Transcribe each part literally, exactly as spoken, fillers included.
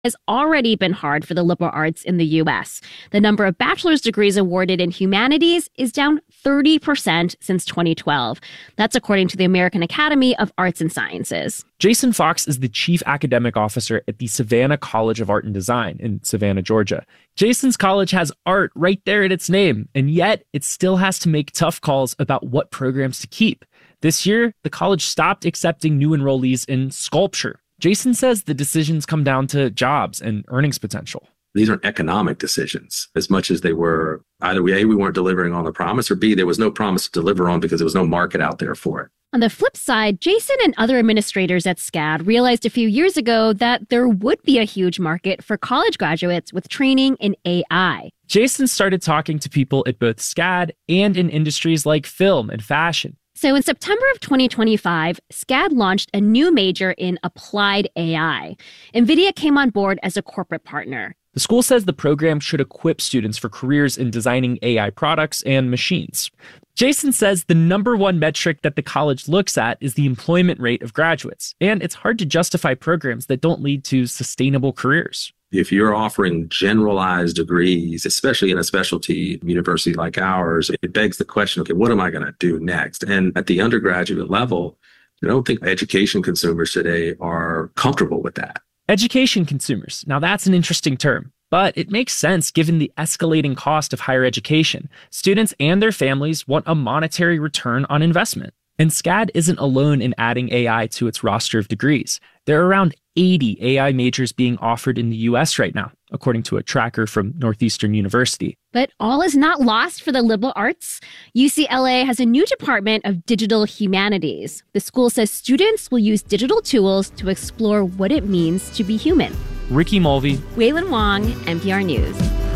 has already been hard for the liberal arts in the U S. The number of bachelor's degrees awarded in humanities is down thirty percent since twenty twelve. That's according to the American Academy of Arts and Sciences. Jason Fox is the chief academic officer at the Savannah College of Art and Design in Savannah, Georgia. Jason's college has art right there in its name, and yet it still has to make tough calls about what programs to keep. This year, the college stopped accepting new enrollees in sculpture. Jason says the decisions come down to jobs and earnings potential. These aren't economic decisions as much as they were either A, we weren't delivering on the promise, or B, there was no promise to deliver on because there was no market out there for it. On the flip side, Jason and other administrators at SCAD realized a few years ago that there would be a huge market for college graduates with training in A I. Jason started talking to people at both SCAD and in industries like film and fashion. So in September of twenty twenty-five, SCAD launched a new major in applied A I. NVIDIA came on board as a corporate partner. The school says the program should equip students for careers in designing A I products and machines. Jason says the number one metric that the college looks at is the employment rate of graduates, and it's hard to justify programs that don't lead to sustainable careers. If you're offering generalized degrees, especially in a specialty university like ours, it begs the question, okay, what am I going to do next? And at the undergraduate level, I don't think education consumers today are comfortable with that. Education consumers. Now that's an interesting term, but it makes sense given the escalating cost of higher education. Students and their families want a monetary return on investment. And SCAD isn't alone in adding A I to its roster of degrees. There are around eighty A I majors being offered in the U S right now, according to a tracker from Northeastern University. But all is not lost for the liberal arts. U C L A has a new department of digital humanities. The school says students will use digital tools to explore what it means to be human. Ricky Mulvey, Waylon Wong, N P R News.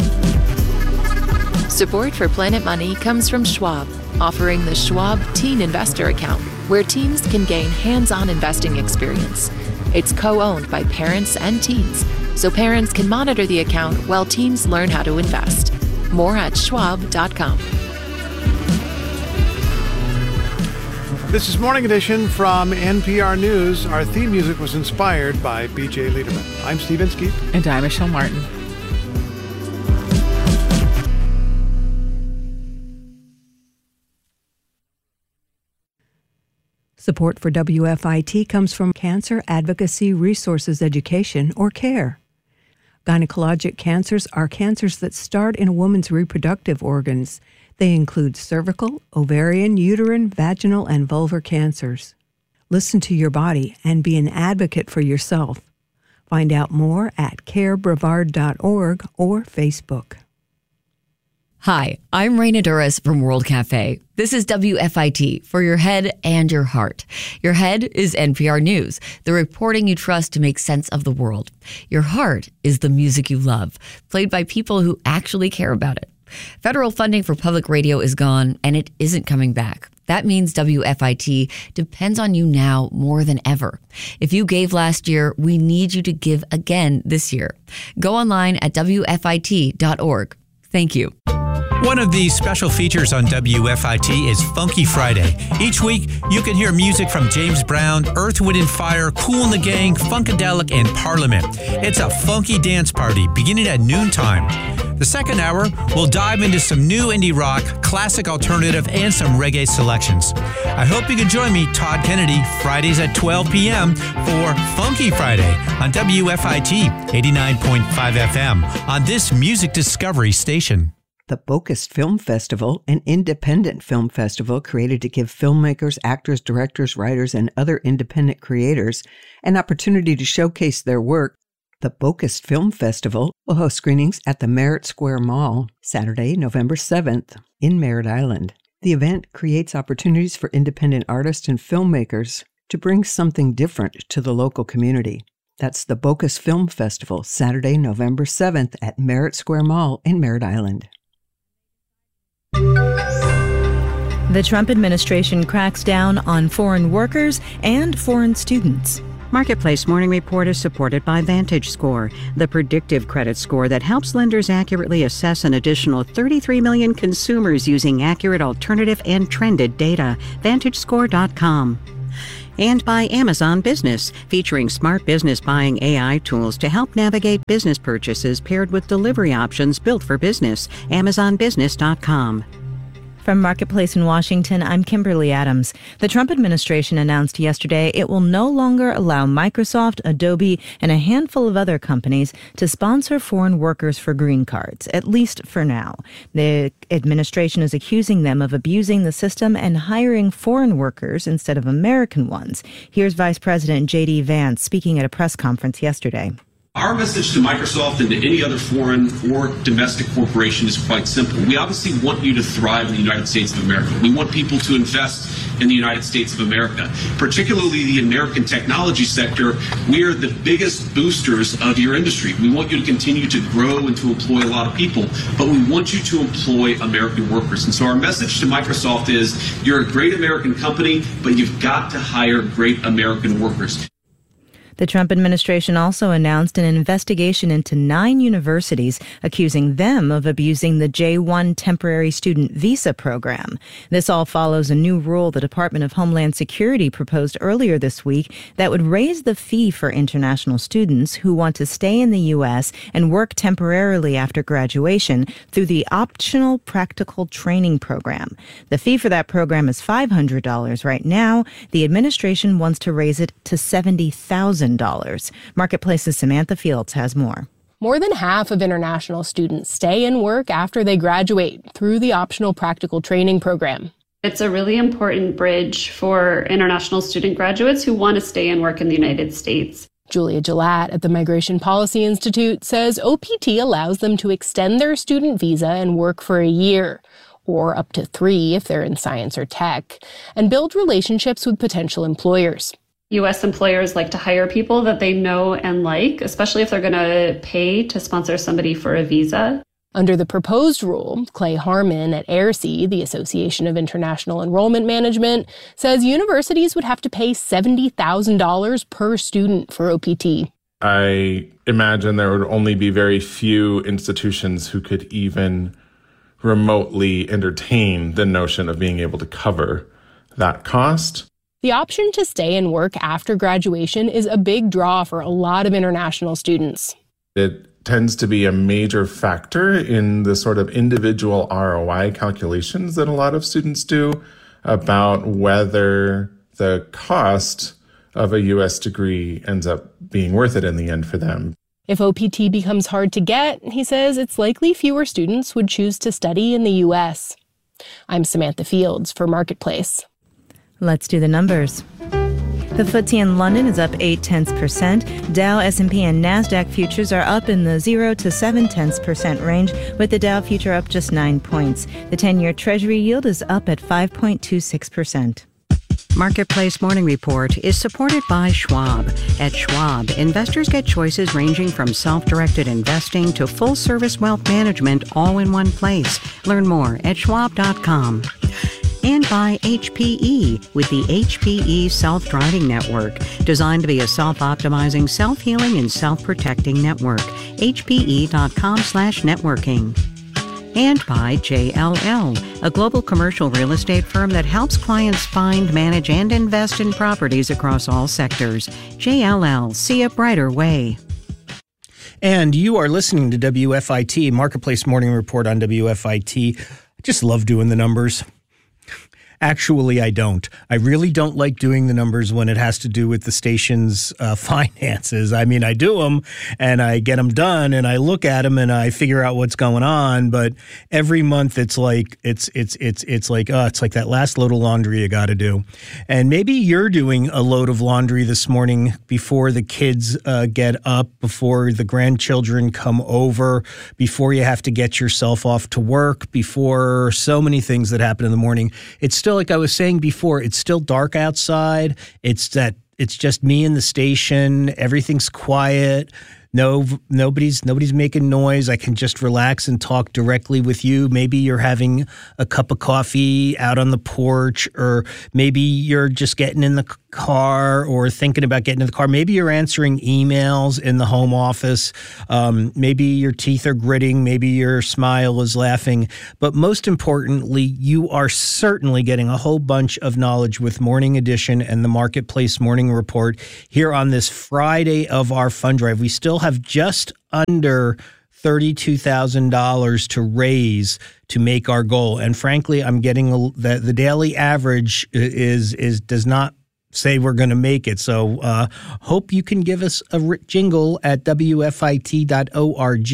Support for Planet Money comes from Schwab, offering the Schwab Teen Investor Account, where teens can gain hands-on investing experience. It's co-owned by parents and teens, so parents can monitor the account while teens learn how to invest. More at schwab dot com. This is Morning Edition from N P R News. Our theme music was inspired by B J Liederman. I'm Steve Inskeep. And I'm Michelle Martin. Support for W F I T comes from Cancer Advocacy Resources Education, or CARE. Gynecologic cancers are cancers that start in a woman's reproductive organs. They include cervical, ovarian, uterine, vaginal, and vulvar cancers. Listen to your body and be an advocate for yourself. Find out more at care brevard dot org or Facebook. Hi, I'm Raina Duras from World Cafe. This is W F I T for your head and your heart. Your head is N P R News, the reporting you trust to make sense of the world. Your heart is the music you love, played by people who actually care about it. Federal funding for public radio is gone, and it isn't coming back. That means W F I T depends on you now more than ever. If you gave last year, we need you to give again this year. Go online at W F I T dot org. Thank you. One of the special features on W F I T is Funky Friday. Each week, you can hear music from James Brown, Earth, Wind and Fire, Kool and the Gang, Funkadelic, and Parliament. It's a funky dance party beginning at noontime. The second hour, we'll dive into some new indie rock, classic alternative, and some reggae selections. I hope you can join me, Todd Kennedy, Fridays at twelve p.m. for Funky Friday on W F I T eighty-nine point five F M on this music discovery station. The Bocas Film Festival, an independent film festival created to give filmmakers, actors, directors, writers, and other independent creators an opportunity to showcase their work. The Bocas Film Festival will host screenings at the Merritt Square Mall Saturday, November seventh in Merritt Island. The event creates opportunities for independent artists and filmmakers to bring something different to the local community. That's the Bocas Film Festival, Saturday, November seventh at Merritt Square Mall in Merritt Island. The Trump administration cracks down on foreign workers and foreign students. Marketplace Morning Report is supported by VantageScore, the predictive credit score that helps lenders accurately assess an additional thirty-three million consumers using accurate alternative and trended data. Vantage Score dot com. And by Amazon Business, featuring smart business buying A I tools to help navigate business purchases paired with delivery options built for business. Amazon Business dot com. From Marketplace in Washington, I'm Kimberly Adams. The Trump administration announced yesterday it will no longer allow Microsoft, Adobe, and a handful of other companies to sponsor foreign workers for green cards, at least for now. The administration is accusing them of abusing the system and hiring foreign workers instead of American ones. Here's Vice President J D Vance speaking at a press conference yesterday. Our message to Microsoft and to any other foreign or domestic corporation is quite simple. We obviously want you to thrive in the United States of America. We want people to invest in the United States of America, particularly the American technology sector. We are the biggest boosters of your industry. We want you to continue to grow and to employ a lot of people, but we want you to employ American workers. And so our message to Microsoft is you're a great American company, but you've got to hire great American workers. The Trump administration also announced an investigation into nine universities, accusing them of abusing the J one temporary student visa program. This all follows a new rule the Department of Homeland Security proposed earlier this week that would raise the fee for international students who want to stay in the U S and work temporarily after graduation through the optional practical training program. The fee for that program is five hundred dollars right now. The administration wants to raise it to seventy thousand dollars. Marketplace's Samantha Fields has more. More than half of international students stay and work after they graduate through the optional practical training program. It's a really important bridge for international student graduates who want to stay and work in the United States. Julia Gillette at the Migration Policy Institute says O P T allows them to extend their student visa and work for a year, or up to three if they're in science or tech, and build relationships with potential employers. U S employers like to hire people that they know and like, especially if they're going to pay to sponsor somebody for a visa. Under the proposed rule, Clay Harmon at A R S E, the Association of International Enrollment Management, says universities would have to pay seventy thousand dollars per student for O P T. I imagine there would only be very few institutions who could even remotely entertain the notion of being able to cover that cost. The option to stay and work after graduation is a big draw for a lot of international students. It tends to be a major factor in the sort of individual R O I calculations that a lot of students do about whether the cost of a U S degree ends up being worth it in the end for them. If O P T becomes hard to get, he says it's likely fewer students would choose to study in the U S. I'm Samantha Fields for Marketplace. Let's do the numbers. The F T S E in London is up eight tenths percent. Dow, S and P, and NASDAQ futures are up in the zero to seven tenths percent range, with the Dow future up just nine points. The ten-year Treasury yield is up at five point two six percent. Marketplace Morning Report is supported by Schwab. At Schwab, investors get choices ranging from self-directed investing to full-service wealth management all in one place. Learn more at schwab dot com. And by H P E with the H P E Self-Driving Network, designed to be a self-optimizing, self-healing, and self-protecting network. H P E dot com slash networking. And by J L L, a global commercial real estate firm that helps clients find, manage, and invest in properties across all sectors. J L L, see a brighter way. And you are listening to W F I T, Marketplace Morning Report on W F I T. I just love doing the numbers. Actually, I don't. I really don't like doing the numbers when it has to do with the station's uh, finances. I mean, I do them and I get them done and I look at them and I figure out what's going on. But every month it's like it's it's it's it's like oh, it's like that last load of laundry you got to do. And maybe you're doing a load of laundry this morning before the kids uh, get up, before the grandchildren come over, before you have to get yourself off to work, before so many things that happen in the morning. It's still, like I was saying before, it's still dark outside. It's that it's just me and the station. Everything's quiet. No, nobody's nobody's making noise. I can just relax and talk directly with you. Maybe you're having a cup of coffee out on the porch, or maybe you're just getting in the car or thinking about getting in the car. Maybe you're answering emails in the home office. Um, maybe your teeth are gritting. Maybe your smile is laughing. But most importantly, you are certainly getting a whole bunch of knowledge with Morning Edition and the Marketplace Morning Report here on this Friday of our fund drive. We still have just under thirty-two thousand dollars to raise to make our goal. And frankly, I'm getting a, the, the daily average is is does not say we're going to make it. So uh, hope you can give us a jingle at W F I T dot org.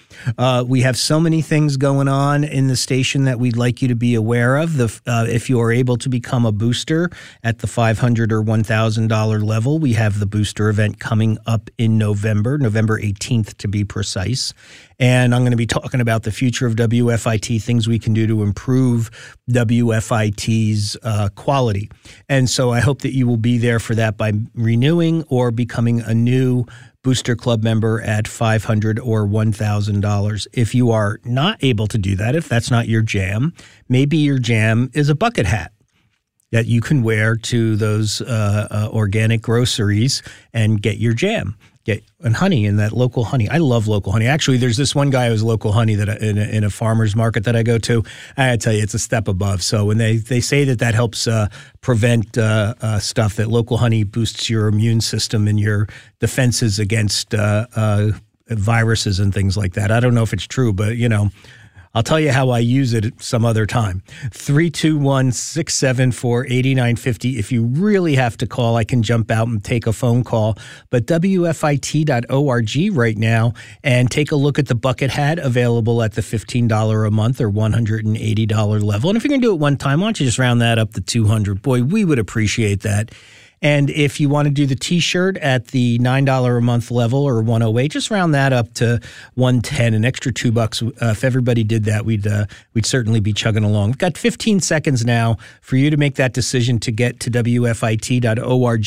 Uh, we have so many things going on in the station that we'd like you to be aware of. The uh, if you are able to become a booster at the five hundred dollars or one thousand dollars level, we have the booster event coming up in November, November eighteenth to be precise. And I'm going to be talking about the future of W F I T, things we can do to improve W F I T's uh, quality. And so I hope that you will be there for that by renewing or becoming a new Booster Club member at five hundred dollars or one thousand dollars. If you are not able to do that, if that's not your jam, maybe your jam is a bucket hat that you can wear to those uh, uh, organic groceries and get your jam. Get and honey in that local honey. I love local honey. Actually, there's this one guy who's local honey that I, in, a, in a farmer's market that I go to. I gotta tell you, it's a step above. So when they, they say that that helps uh, prevent uh, uh, stuff, that local honey boosts your immune system and your defenses against uh, uh, viruses and things like that. I don't know if it's true, but you know, I'll tell you how I use it some other time. three two one, six seven four, eight nine five zero. If you really have to call, I can jump out and take a phone call. But W F I T dot org right now, and take a look at the bucket hat available at the fifteen dollars a month or one hundred eighty dollars level. And if you're going to do it one time, why don't you just round that up to two hundred dollars? Boy, we would appreciate that. And if you want to do the T-shirt at the nine dollars a month level or one oh eight, just round that up to one ten, an extra two bucks. Uh, if everybody did that, we'd uh, we'd certainly be chugging along. We've got fifteen seconds now for you to make that decision to get to W F I T dot org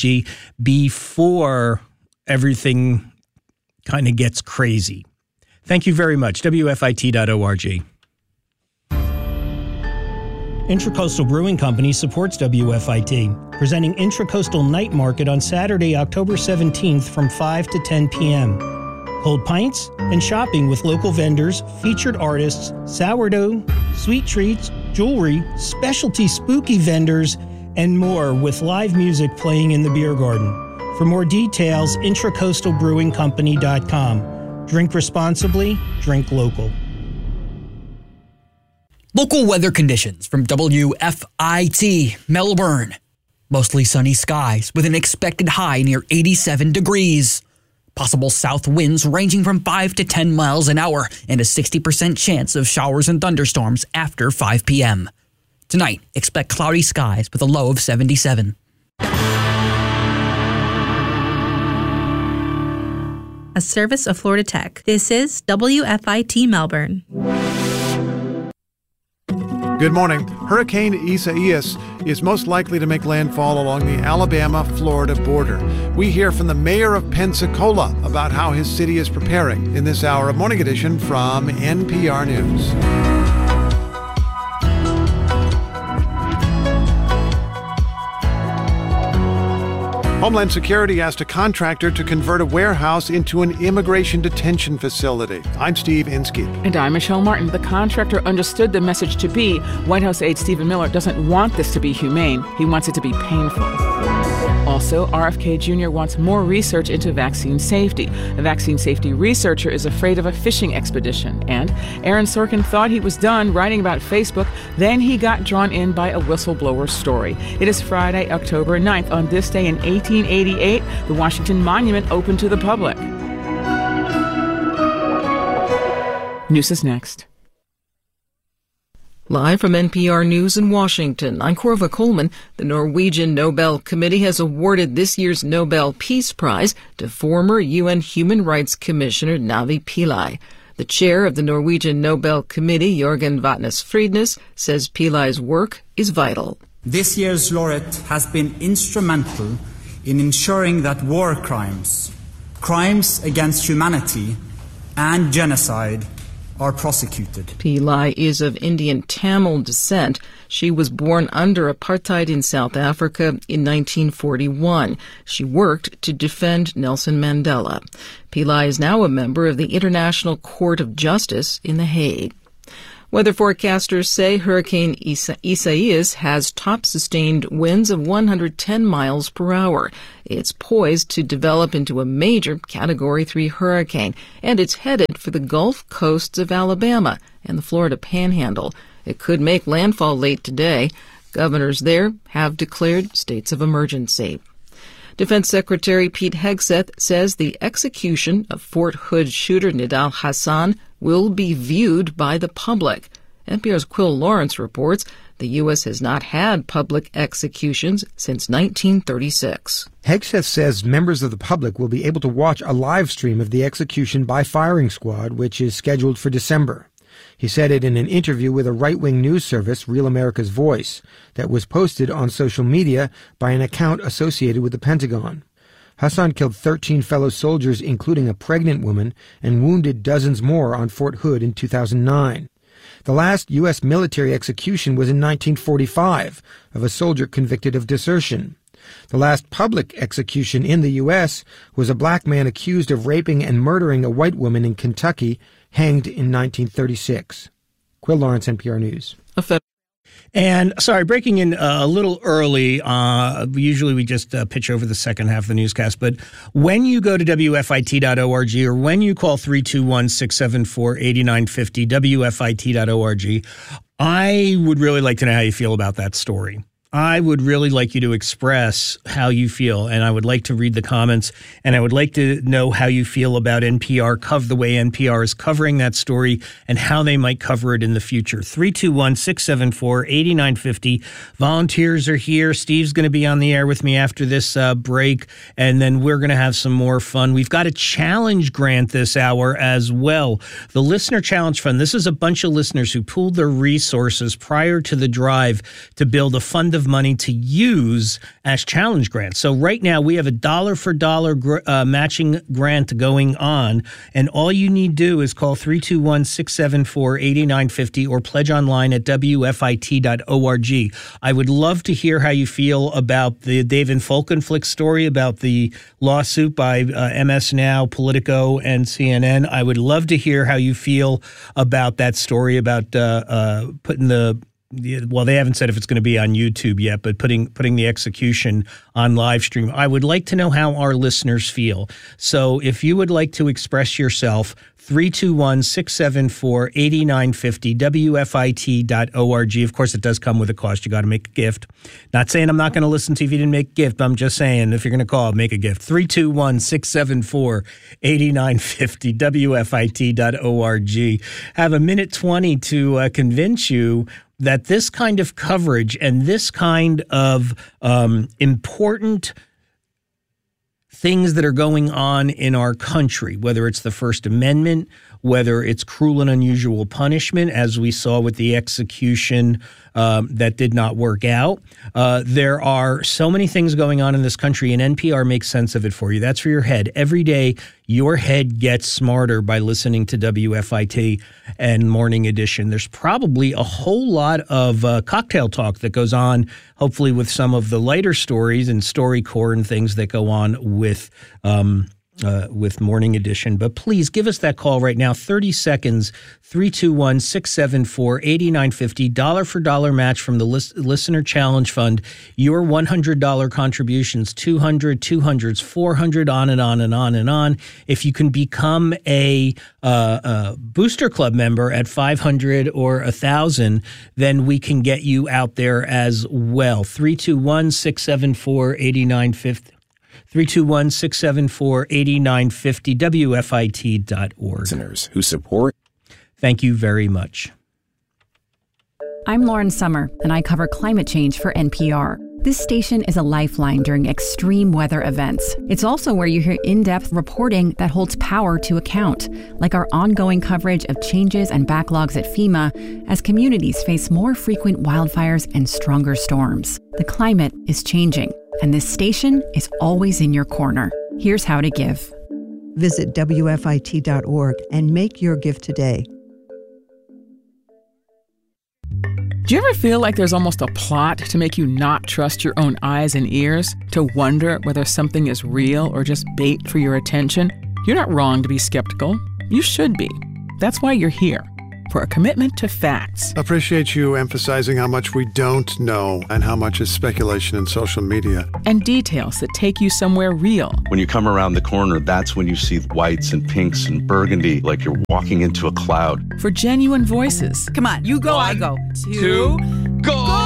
before everything kind of gets crazy. Thank you very much. W F I T dot org. Intracoastal Brewing Company supports W F I T, presenting Intracoastal Night Market on Saturday, October seventeenth from five to ten p.m. Cold pints and shopping with local vendors, featured artists, sourdough, sweet treats, jewelry, specialty spooky vendors, and more with live music playing in the beer garden. For more details, intracoastal brewing company dot com. Drink responsibly, drink local. Local weather conditions from W F I T Melbourne. Mostly sunny skies with an expected high near eighty-seven degrees. Possible south winds ranging from five to ten miles an hour and a sixty percent chance of showers and thunderstorms after five p.m. Tonight, expect cloudy skies with a low of seventy-seven. A service of Florida Tech. This is W F I T Melbourne. Good morning. Hurricane Isaias is most likely to make landfall along the Alabama-Florida border. We hear from the mayor of Pensacola about how his city is preparing in this hour of Morning Edition from N P R News. Homeland Security asked a contractor to convert a warehouse into an immigration detention facility. I'm Steve Inskeep. And I'm Michelle Martin. The contractor understood the message to be White House aide Stephen Miller doesn't want this to be humane. He wants it to be painful. Also, R F K Junior wants more research into vaccine safety. A vaccine safety researcher is afraid of a fishing expedition. And Aaron Sorkin thought he was done writing about Facebook. Then he got drawn in by a whistleblower story. It is Friday, October ninth. On this day in eighteen eighty-eight, the Washington Monument opened to the public. News is next. Live from N P R News in Washington, I'm Corva Coleman. The Norwegian Nobel Committee has awarded this year's Nobel Peace Prize to former U N Human Rights Commissioner Navi Pillay. The chair of the Norwegian Nobel Committee, Jørgen Vatnes Friednes, says Pillay's work is vital. This year's laureate has been instrumental in ensuring that war crimes, crimes against humanity and genocide are prosecuted. Pillai is of Indian Tamil descent. She was born under apartheid in South Africa in nineteen forty-one. She worked to defend Nelson Mandela. Pillai is now a member of the International Court of Justice in The Hague. Weather forecasters say Hurricane Isa- Isaias has top sustained winds of one hundred ten miles per hour. It's poised to develop into a major Category three hurricane, and it's headed for the Gulf coasts of Alabama and the Florida Panhandle. It could make landfall late today. Governors there have declared states of emergency. Defense Secretary Pete Hegseth says the execution of Fort Hood shooter Nidal Hassan will be viewed by the public. N P R's Quill Lawrence reports the U S has not had public executions since nineteen thirty-six. Hegseth says members of the public will be able to watch a live stream of the execution by firing squad, which is scheduled for December. He said it in an interview with a right-wing news service, Real America's Voice, that was posted on social media by an account associated with the Pentagon. Hassan killed thirteen fellow soldiers, including a pregnant woman, and wounded dozens more on Fort Hood in two thousand nine. The last U S military execution was in nineteen forty-five of a soldier convicted of desertion. The last public execution in the U S was a black man accused of raping and murdering a white woman in Kentucky, hanged in nineteen thirty-six. Quill Lawrence, N P R News. And sorry, breaking in uh, a little early. Uh, usually we just uh, pitch over the second half of the newscast. But when you go to W F I T dot org or when you call three two one, six seven four, eight nine five zero, W F I T dot org, I would really like to know how you feel about that story. I would really like you to express how you feel, and I would like to read the comments, and I would like to know how you feel about N P R, cover the way N P R is covering that story, and how they might cover it in the future. three two one, six seven four, eight nine five zero. Volunteers are here. Steve's going to be on the air with me after this uh, break, and then we're going to have some more fun. We've got a challenge grant this hour as well. The Listener Challenge Fund. This is a bunch of listeners who pooled their resources prior to the drive to build a fund of money to use as challenge grants. So right now we have a dollar for dollar gr- uh, matching grant going on, and all you need to do is call three two one, six seven four, eight nine five zero or pledge online at W F I T dot org. I would love to hear how you feel about the David Folkenflik story about the lawsuit by uh, M S Now, Politico, and C N N. I would love to hear how you feel about that story about uh, uh, putting the Well, they haven't said if it's going to be on YouTube yet, but putting putting the execution on live stream. I would like to know how our listeners feel. So if you would like to express yourself, three two one, six seven four, eight nine five zero, W F I T dot org. Of course, it does come with a cost. You got to make a gift. Not saying I'm not going to listen to you if you didn't make a gift, but I'm just saying if you're going to call, make a gift. three two one, six seven four, eight nine five zero, W F I T dot org. Have a minute twenty to uh, convince you that this kind of coverage and this kind of um, important things that are going on in our country, whether it's the First Amendment, whether it's cruel and unusual punishment, as we saw with the execution um, that did not work out. Uh, there are so many things going on in this country, and N P R makes sense of it for you. That's for your head. Every day, your head gets smarter by listening to W F I T and Morning Edition. There's probably a whole lot of uh, cocktail talk that goes on, hopefully with some of the lighter stories and StoryCorps and things that go on with um Uh, with Morning Edition. But please give us that call right now. thirty seconds, three two one, six seven four, eight nine five zero. Dollar for dollar match from the Lis- Listener Challenge Fund. Your one hundred dollars contributions, two hundred, two hundreds, four hundred, on and on and on and on. If you can become a, uh, a Booster Club member at five hundred or one thousand, then we can get you out there as well. three two one, six seven four, eight nine five zero. three two one, six seven four, eight nine five zero, W F I T dot org. Listeners who support. Thank you very much. I'm Lauren Summer, and I cover climate change for N P R. This station is a lifeline during extreme weather events. It's also where you hear in-depth reporting that holds power to account, like our ongoing coverage of changes and backlogs at FEMA as communities face more frequent wildfires and stronger storms. The climate is changing, and this station is always in your corner. Here's how to give. Visit W F I T dot org and make your gift today. Do you ever feel like there's almost a plot to make you not trust your own eyes and ears, to wonder whether something is real or just bait for your attention? You're not wrong to be skeptical. You should be. That's why you're here, for a commitment to facts. Appreciate you emphasizing how much we don't know and how much is speculation in social media. And details that take you somewhere real. When you come around the corner, that's when you see whites and pinks and burgundy, like you're walking into a cloud. For genuine voices. Come on, you go, One, I go. Two, two go! go!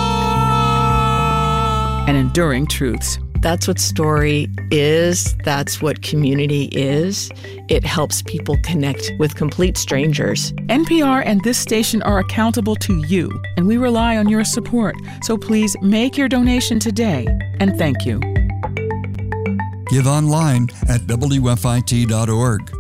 And enduring truths. That's what story is. That's what community is. It helps people connect with complete strangers. N P R and this station are accountable to you, and we rely on your support. So please make your donation today, and thank you. Give online at W F I T dot org.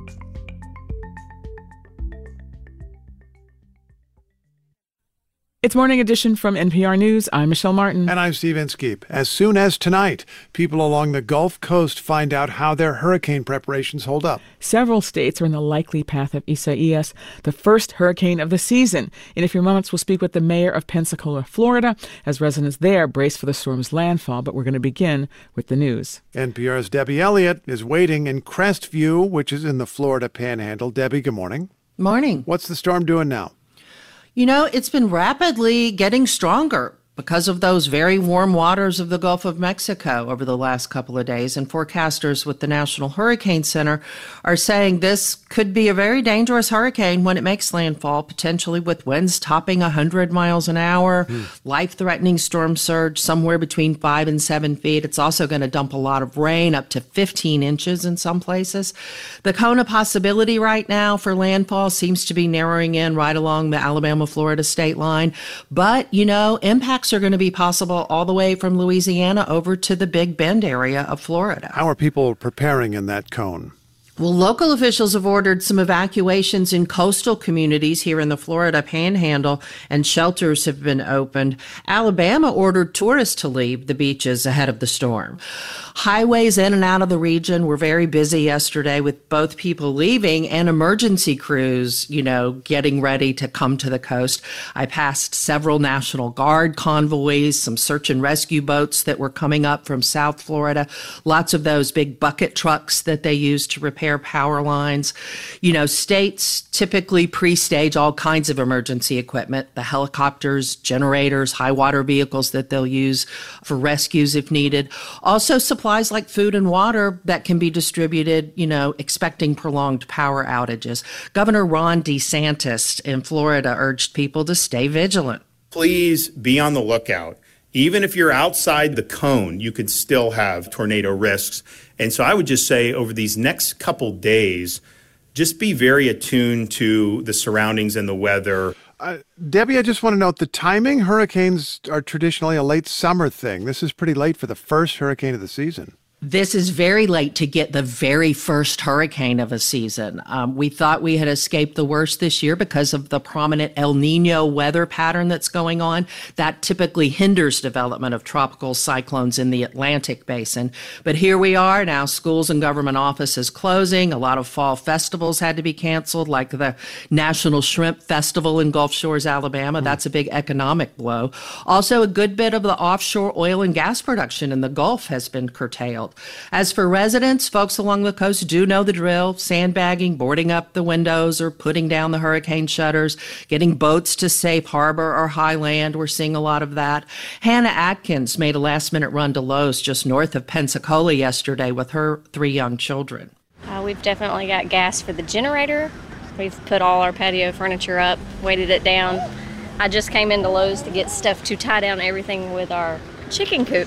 It's Morning Edition from N P R News. I'm Michelle Martin. And I'm Steve Inskeep. As soon as tonight, people along the Gulf Coast find out how their hurricane preparations hold up. Several states are in the likely path of Isaias, the first hurricane of the season. In a few moments, we'll speak with the mayor of Pensacola, Florida, as residents there brace for the storm's landfall. But we're going to begin with the news. N P R's Debbie Elliott is waiting in Crestview, which is in the Florida Panhandle. Debbie, good morning. Morning. What's the storm doing now? You know, it's been rapidly getting stronger because of those very warm waters of the Gulf of Mexico over the last couple of days. And forecasters with the National Hurricane Center are saying this could be a very dangerous hurricane when it makes landfall, potentially with winds topping one hundred miles an hour, mm. life-threatening storm surge somewhere between five and seven feet. It's also going to dump a lot of rain, up to fifteen inches in some places. The cone of possibility right now for landfall seems to be narrowing in right along the Alabama-Florida state line. But, you know, impact are going to be possible all the way from Louisiana over to the Big Bend area of Florida. How are people preparing in that cone? Well, local officials have ordered some evacuations in coastal communities here in the Florida Panhandle, and shelters have been opened. Alabama ordered tourists to leave the beaches ahead of the storm. Highways in and out of the region were very busy yesterday with both people leaving and emergency crews, you know, getting ready to come to the coast. I passed several National Guard convoys, some search and rescue boats that were coming up from South Florida, lots of those big bucket trucks that they use to repair power lines. You know, states typically pre-stage all kinds of emergency equipment, the helicopters, generators, high water vehicles that they'll use for rescues if needed. Also supplies like food and water that can be distributed, you know, expecting prolonged power outages. Governor Ron DeSantis in Florida urged people to stay vigilant. Please be on the lookout. Even if you're outside the cone, you could still have tornado risks. And so I would just say over these next couple days, just be very attuned to the surroundings and the weather. Uh, Debbie, I just want to note the timing. Hurricanes are traditionally a late summer thing. This is pretty late for the first hurricane of the season. This is very late to get the very first hurricane of a season. Um, we thought we had escaped the worst this year because of the prominent El Nino weather pattern that's going on. That typically hinders development of tropical cyclones in the Atlantic basin. But here we are now, schools and government offices closing. A lot of fall festivals had to be canceled, like the National Shrimp Festival in Gulf Shores, Alabama. That's a big economic blow. Also, a good bit of the offshore oil and gas production in the Gulf has been curtailed. As for residents, folks along the coast do know the drill, sandbagging, boarding up the windows or putting down the hurricane shutters, getting boats to safe harbor or high land. We're seeing a lot of that. Hannah Atkins made a last-minute run to Lowe's just north of Pensacola yesterday with her three young children. Uh, we've definitely got gas for the generator. We've put all our patio furniture up, weighted it down. I just came into Lowe's to get stuff to tie down everything with our chicken coop.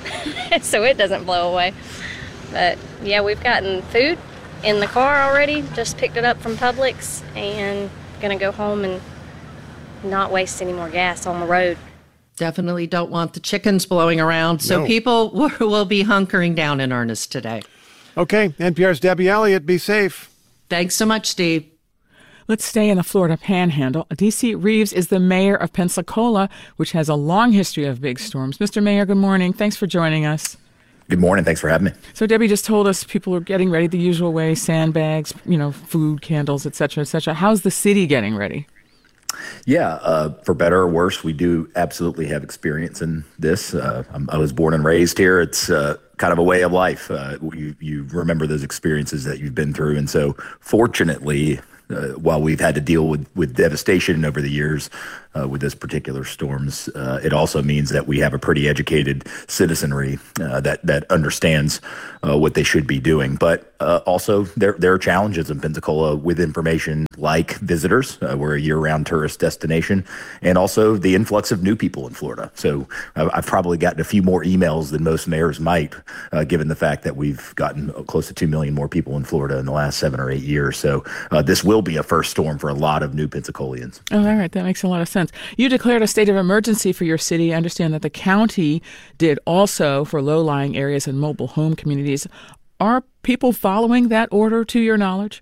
So it doesn't blow away. But yeah, we've gotten food in the car already, just picked it up from Publix, and gonna go home and not waste any more gas on the road. Definitely don't want the chickens blowing around, so No. people will be hunkering down in earnest today. Okay, N P R's Debbie Elliott, be safe. Thanks so much, Steve. Let's stay in the Florida Panhandle. D C Reeves is the mayor of Pensacola, which has a long history of big storms. Mister Mayor, good morning. Thanks for joining us. Good morning. Thanks for having me. So Debbie just told us people are getting ready the usual way, sandbags, you know, food, candles, et cetera, et cetera. How's the city getting ready? Yeah, uh, for better or worse, we do absolutely have experience in this. Uh, I'm, I was born and raised here. It's uh, kind of a way of life. Uh, you, you remember those experiences that you've been through. And so fortunately, uh, while we've had to deal with, with devastation over the years uh, with this particular storms, uh, it also means that we have a pretty educated citizenry uh, that, that understands uh, what they should be doing. But uh, also there, there are challenges in Pensacola with information like visitors. Uh, we're a year-round tourist destination, and also the influx of new people in Florida. So uh, I've probably gotten a few more emails than most mayors might, uh, given the fact that we've gotten close to two million more people in Florida in the last seven or eight years. So uh, this will be a first storm for a lot of new Pensacolians. Oh, all right. That makes a lot of sense. You declared a state of emergency for your city. I understand that the county did also for low-lying areas and mobile home communities. Are people following that order, to your knowledge?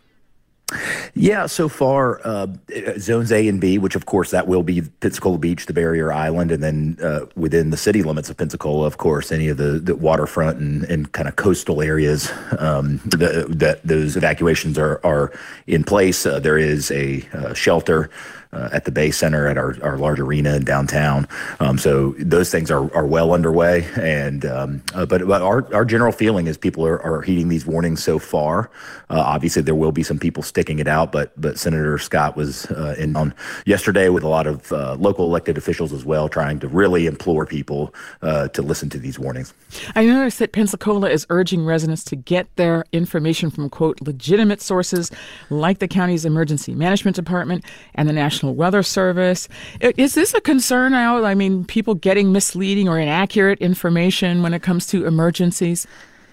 Yeah, so far, uh, zones A and B, which of course that will be Pensacola Beach, the barrier island, and then uh, within the city limits of Pensacola, of course, any of the, the waterfront and, and kind of coastal areas, um, the, that those evacuations are, are in place. Uh, there is a uh, shelter Uh, at the Bay Center at our, our large arena in downtown. Um, so those things are, are well underway. And um, uh, but, but our, our general feeling is people are, are heeding these warnings so far. Uh, obviously, there will be some people sticking it out, but but Senator Scott was uh, in on yesterday with a lot of uh, local elected officials as well, trying to really implore people uh, to listen to these warnings. I noticed that Pensacola is urging residents to get their information from, quote, legitimate sources like the county's emergency management department and the National Weather Service. Is this a concern now? I mean, people getting misleading or inaccurate information when it comes to emergencies?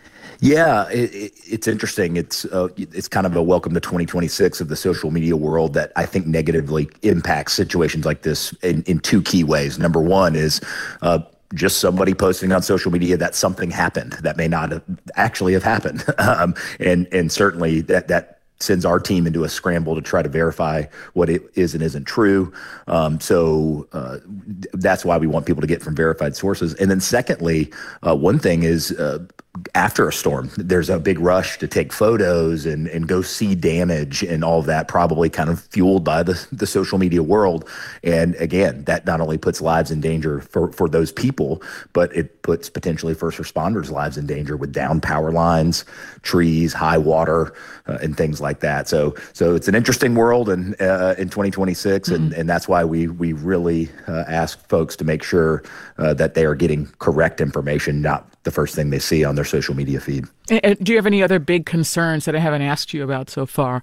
Yeah, it, it, it's interesting. It's uh, it's kind of a welcome to twenty twenty-six of the social media world that I think negatively impacts situations like this in, in two key ways. Number one is uh, just somebody posting on social media that something happened that may not have actually have happened, um, and and certainly that that. sends our team into a scramble to try to verify what it is and isn't true. Um, so uh, that's why we want people to get from verified sources. And then secondly, uh, one thing is uh, after a storm, there's a big rush to take photos and, and go see damage and all of that, probably kind of fueled by the, the social media world. And again, that not only puts lives in danger for, for those people, but it puts potentially first responders' lives in danger with down power lines, trees, high water, uh, and things like that. So so it's an interesting world in, uh, in twenty twenty-six, mm-hmm. and, and that's why we, we really uh, ask folks to make sure uh, that they are getting correct information, not the first thing they see on their social media feed. Do you have any other big concerns that I haven't asked you about so far?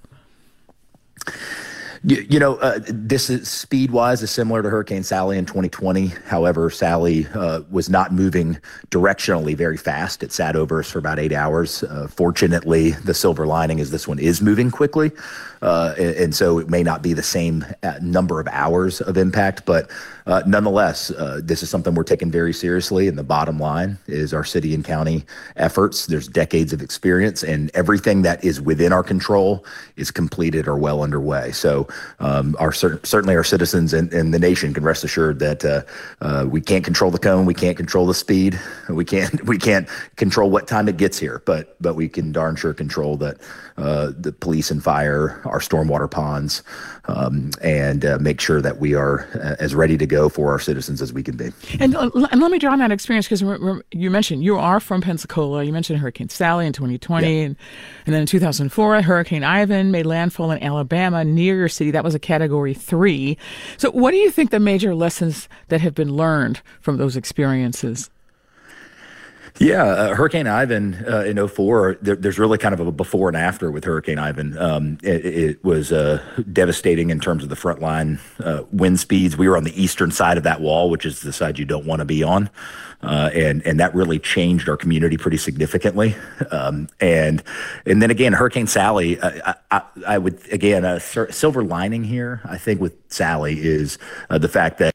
You, you know, uh, this is speed-wise is similar to Hurricane Sally in twenty twenty. However, Sally uh, was not moving directionally very fast. It sat over us for about eight hours. Uh, fortunately, the silver lining is this one is moving quickly, uh, and, and so it may not be the same number of hours of impact, but uh, nonetheless, uh, this is something we're taking very seriously, and the bottom line is our city and county efforts. There's decades of experience, and everything that is within our control is completed or well underway. So Um, our certainly our citizens and, and the nation can rest assured that uh, uh, we can't control the cone, we can't control the speed, we can't we can't control what time it gets here, but but we can darn sure control that uh, the police and fire, our stormwater ponds, um, and uh, make sure that we are uh, as ready to go for our citizens as we can be. And, uh, and let me draw on that experience, because you mentioned you are from Pensacola. You mentioned Hurricane Sally in twenty twenty, yeah. and, and then in two thousand four, Hurricane Ivan made landfall in Alabama near your city. That was a Category three. So what do you think the major lessons that have been learned from those experiences? Yeah, uh, Hurricane Ivan uh, in oh four, there, there's really kind of a before and after with Hurricane Ivan. Um, it, it was uh, devastating in terms of the front line uh, wind speeds. We were on the eastern side of that wall, which is the side you don't want to be on. Uh, and, and that really changed our community pretty significantly. Um, and and then again, Hurricane Sally, I, I, I would, again, a silver lining here, I think, with Sally is uh, the fact that.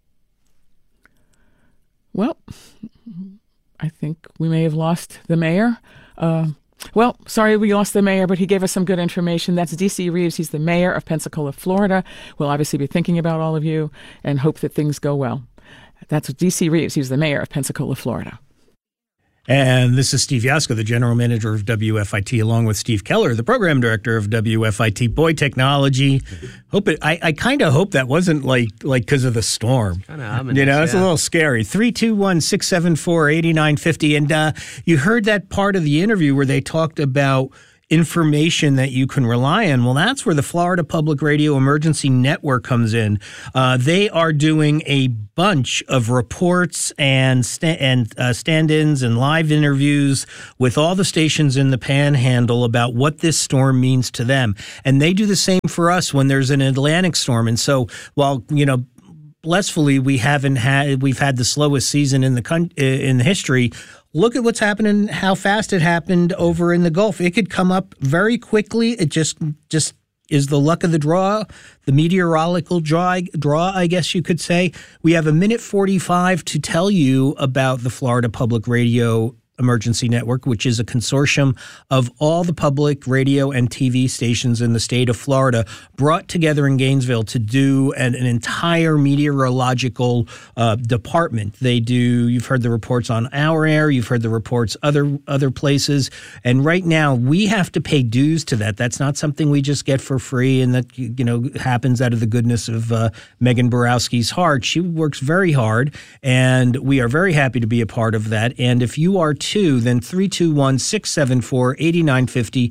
Well, I think we may have lost the mayor. Uh, well, sorry we lost the mayor, but he gave us some good information. That's D C Reeves. He's the mayor of Pensacola, Florida. We'll obviously be thinking about all of you and hope that things go well. That's D C Reeves. He's the mayor of Pensacola, Florida. And this is Steve Yasko, the general manager of W F I T, along with Steve Keller, the program director of W F I T. Boy, technology. Hope it. I, I kind of hope that wasn't like like because of the storm. Kind of ominous, You know, it's yeah. a little scary. three two one, six seven four, eight nine five zero. And uh, you heard that part of the interview where they talked about information that you can rely on. Well, that's where the Florida Public Radio Emergency Network comes in. Uh, they are doing a bunch of reports and sta- and uh, stand-ins and live interviews with all the stations in the Panhandle about what this storm means to them. And they do the same for us when there's an Atlantic storm. And so while, you know, blissfully we haven't had we've had the slowest season in the con- in history. Look at what's happening, how fast it happened over in the Gulf. It could come up very quickly. It just just is the luck of the draw, the meteorological draw, draw, I guess you could say. We have a minute forty-five to tell you about the Florida Public Radio Emergency Network, which is a consortium of all the public radio and T V stations in the state of Florida brought together in Gainesville to do an, an entire meteorological uh, department. They do, you've heard the reports on our air, you've heard the reports other other places, and right now we have to pay dues to that. That's not something we just get for free and that, you know, happens out of the goodness of uh, Megan Borowski's heart. She works very hard, and we are very happy to be a part of that. And if you are too, then three two one, six seven four, eight nine five zero,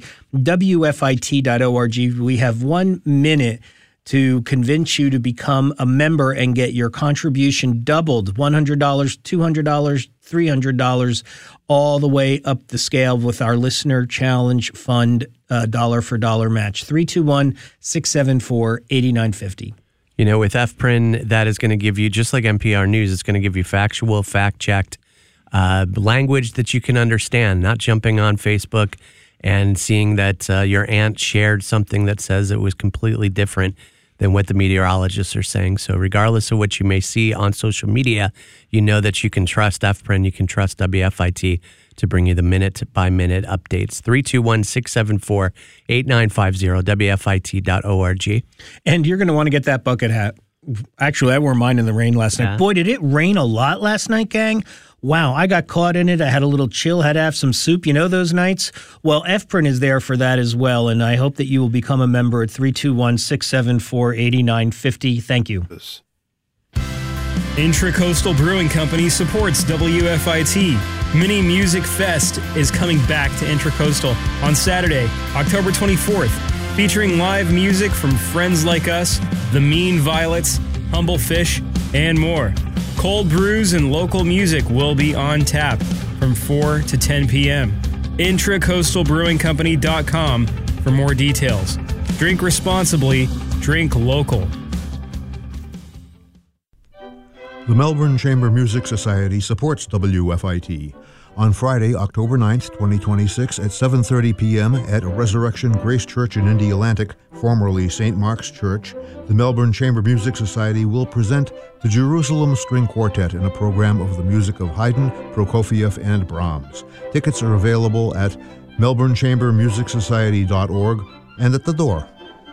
W F I T dot org. We have one minute to convince you to become a member and get your contribution doubled, one hundred dollars, two hundred dollars, three hundred dollars, all the way up the scale with our Listener Challenge Fund uh, dollar for dollar match. three two one, six seven four, eight nine five zero. You know, with F P R I N, that is going to give you, just like N P R News, it's going to give you factual, fact-checked uh, language that you can understand, not jumping on Facebook and seeing that uh, your aunt shared something that says it was completely different than what the meteorologists are saying. So regardless of what you may see on social media, you know that you can trust F P R I N, you can trust W F I T to bring you the minute-by-minute updates. three two one, six seven four, eight nine five zero, W F I T dot org. And you're going to want to get that bucket hat. Actually, I wore mine in the rain last Yeah. night. Boy, did it rain a lot last night, gang. Wow, I got caught in it. I had a little chill, had to have some soup. You know those nights? Well, F P R I N is there for that as well, and I hope that you will become a member at three two one, six seven four, eight nine five zero. Thank you. Intracoastal Brewing Company supports W F I T. Mini Music Fest is coming back to Intracoastal on Saturday, October twenty-fourth, featuring live music from friends like us, The Mean Violets, Humble Fish, and more. Cold brews and local music will be on tap from four to ten p.m. Intracoastal Brewing Company dot com for more details. Drink responsibly, drink local. The Melbourne Chamber Music Society supports W F I T. On Friday, October ninth, twenty twenty-six at seven thirty p.m. at Resurrection Grace Church in Indialantic, formerly Saint Mark's Church, the Melbourne Chamber Music Society will present the Jerusalem String Quartet in a program of the music of Haydn, Prokofiev, and Brahms. Tickets are available at melbourne chamber music society dot org and at the door.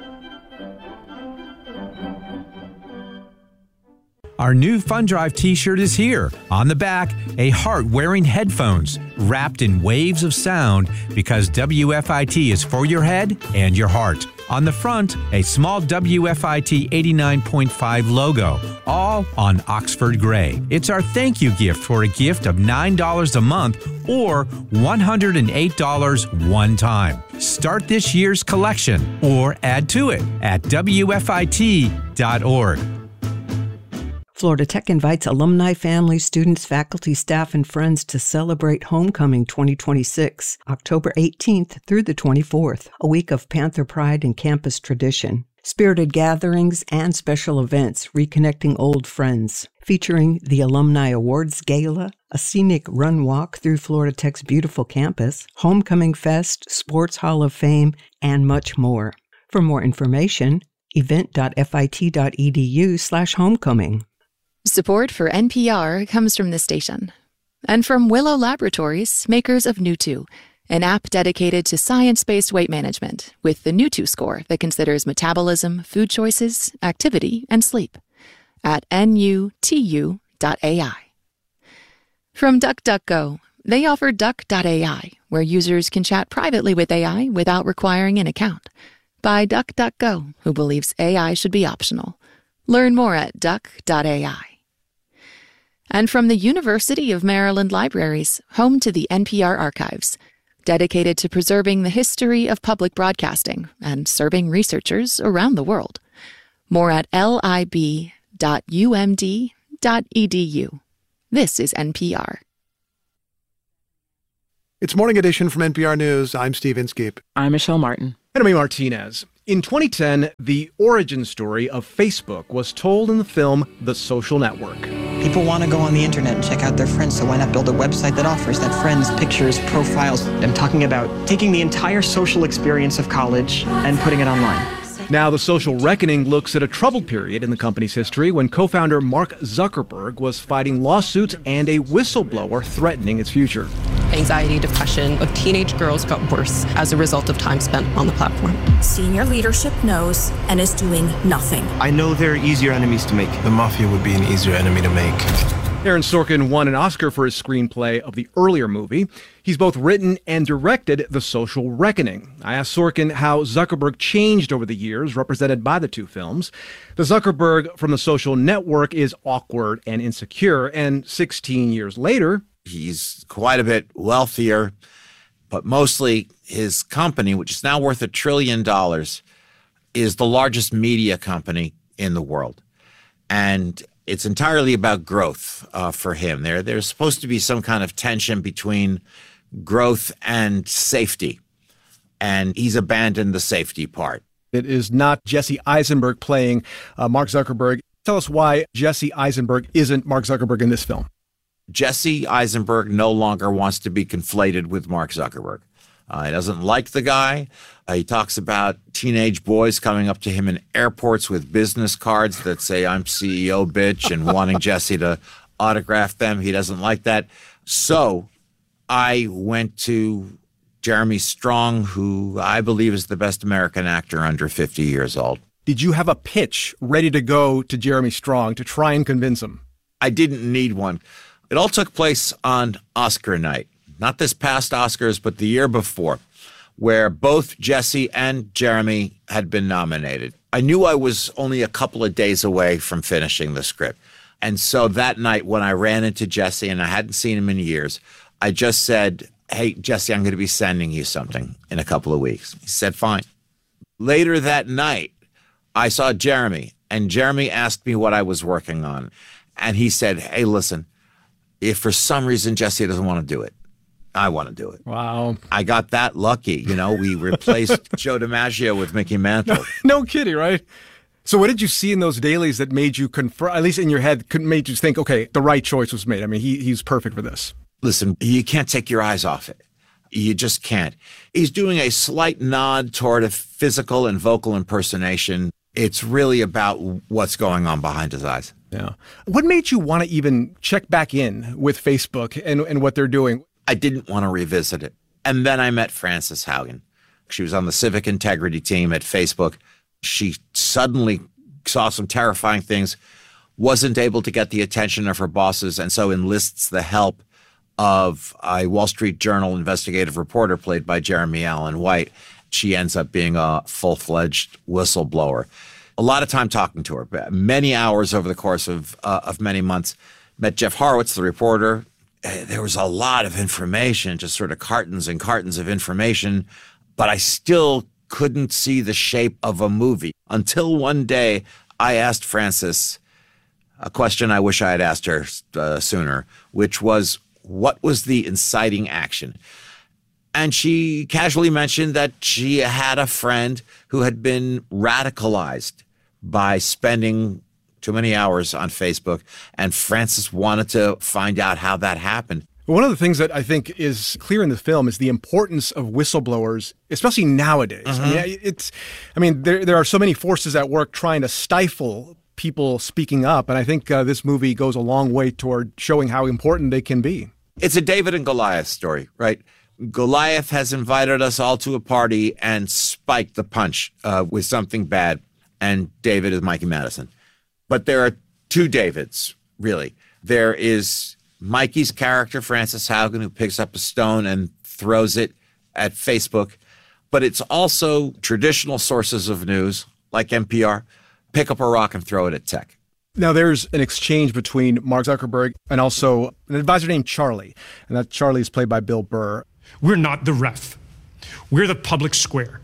Our new Fun Drive t-shirt is here. On the back, a heart wearing headphones wrapped in waves of sound because W F I T is for your head and your heart. On the front, a small W F I T eighty-nine point five logo, all on Oxford Gray. It's our thank you gift for a gift of nine dollars a month or one hundred eight dollars one time. Start this year's collection or add to it at W F I T dot org. Florida Tech invites alumni, families, students, faculty, staff, and friends to celebrate Homecoming twenty twenty-six, October eighteenth through the twenty-fourth, a week of Panther pride and campus tradition. Spirited gatherings and special events reconnecting old friends, featuring the Alumni Awards Gala, a scenic run walk through Florida Tech's beautiful campus, Homecoming Fest, Sports Hall of Fame, and much more. For more information, event dot F I T dot E D U slash homecoming. Support for N P R comes from this station and from Willow Laboratories, makers of Nutu, an app dedicated to science-based weight management with the Nutu score that considers metabolism, food choices, activity, and sleep at N U T U dot A I. From DuckDuckGo, They offer Duck dot A I, where users can chat privately with A I without requiring an account. By DuckDuckGo, who believes A I should be optional. Learn more at Duck dot A I. And from the University of Maryland Libraries, home to the N P R Archives, dedicated to preserving the history of public broadcasting and serving researchers around the world. More at lib dot u m d dot e d u. This is N P R. It's Morning Edition from N P R News. I'm Steve Inskeep. I'm Michelle Martin. And I'm Martinez. In twenty ten, the origin story of Facebook was told in the film The Social Network. People want to go on the internet and check out their friends, so why not build a website that offers that friends, pictures, profiles? I'm talking about taking the entire social experience of college and putting it online. Now, The Social Reckoning looks at a troubled period in the company's history when co-founder Mark Zuckerberg was fighting lawsuits and a whistleblower threatening its future. Anxiety, depression of teenage girls got worse as a result of time spent on the platform. Senior leadership knows and is doing nothing. I know there are easier enemies to make. The mafia would be an easier enemy to make. Aaron Sorkin won an Oscar for his screenplay of the earlier movie. He's both written and directed The Social Reckoning. I asked Sorkin how Zuckerberg changed over the years, represented by the two films. The Zuckerberg from The Social Network is awkward and insecure, and sixteen years later, he's quite a bit wealthier, but mostly his company, which is now worth a trillion dollars, is the largest media company in the world. And it's entirely about growth uh, for him. There, there's supposed to be some kind of tension between growth and safety, and he's abandoned the safety part. It is not Jesse Eisenberg playing uh, Mark Zuckerberg. Tell us why Jesse Eisenberg isn't Mark Zuckerberg in this film. Jesse Eisenberg no longer wants to be conflated with Mark Zuckerberg. Uh, he doesn't like the guy. Uh, he talks about teenage boys coming up to him in airports with business cards that say, "I'm C E O, bitch," and wanting Jesse to autograph them. He doesn't like that. So I went to Jeremy Strong, who I believe is the best American actor under fifty years old. Did you have a pitch ready to go to Jeremy Strong to try and convince him? I didn't need one. It all took place on Oscar night. Not this past Oscars, but the year before, where both Jesse and Jeremy had been nominated. I knew I was only a couple of days away from finishing the script. And so that night when I ran into Jesse, and I hadn't seen him in years, I just said, "Hey, Jesse, I'm going to be sending you something in a couple of weeks." He said, "Fine." Later that night, I saw Jeremy, and Jeremy asked me what I was working on. And he said, "Hey, listen, if for some reason Jesse doesn't want to do it, I want to do it." Wow. I got that lucky. You know, we replaced Joe DiMaggio with Mickey Mantle. No, no kidding, right? So what did you see in those dailies that made you confirm, at least in your head, made you think, okay, the right choice was made? I mean, he he's perfect for this. Listen, you can't take your eyes off it. You just can't. He's doing a slight nod toward a physical and vocal impersonation. It's really about what's going on behind his eyes. Yeah. What made you want to even check back in with Facebook and, and what they're doing? I didn't want to revisit it. And then I met Frances Haugen. She was on the civic integrity team at Facebook. She suddenly saw some terrifying things, wasn't able to get the attention of her bosses, and so enlists the help of a Wall Street Journal investigative reporter played by Jeremy Allen White. She ends up being a full-fledged whistleblower. A lot of time talking to her, many hours over the course of uh, of many months. Met Jeff Horowitz, the reporter. There was a lot of information, just sort of cartons and cartons of information, but I still couldn't see the shape of a movie until one day I asked Frances a question I wish I had asked her uh, sooner, which was, what was the inciting action? And she casually mentioned that she had a friend who had been radicalized by spending too many hours on Facebook, and Frances wanted to find out how that happened. One of the things that I think is clear in the film is the importance of whistleblowers, especially nowadays. Mm-hmm. I mean, it's, I mean, there there are so many forces at work trying to stifle people speaking up, and I think uh, this movie goes a long way toward showing how important they can be. It's a David and Goliath story, right? Goliath has invited us all to a party and spiked the punch uh, with something bad, and David is Mikey Madison. But there are two Davids, really. There is Mikey's character, Frances Haugen, who picks up a stone and throws it at Facebook. But it's also traditional sources of news, like N P R, pick up a rock and throw it at tech. Now, there's an exchange between Mark Zuckerberg and also an advisor named Charlie, and that Charlie is played by Bill Burr. We're not the ref. We're the public square.